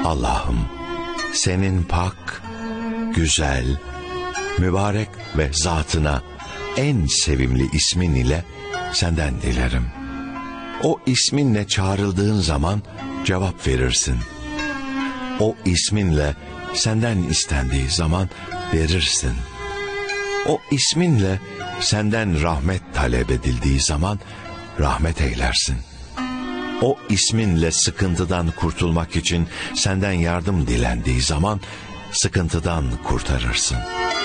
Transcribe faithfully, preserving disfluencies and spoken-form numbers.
Allah'ım, senin pak, güzel, mübarek ve zatına en sevimli ismin ile senden dilerim. O isminle çağrıldığın zaman cevap verirsin. O isminle senden istendiği zaman verirsin. O isminle senden rahmet talep edildiği zaman rahmet eylersin. O isminle sıkıntıdan kurtulmak için senden yardım dilendiği zaman sıkıntıdan kurtarırsın.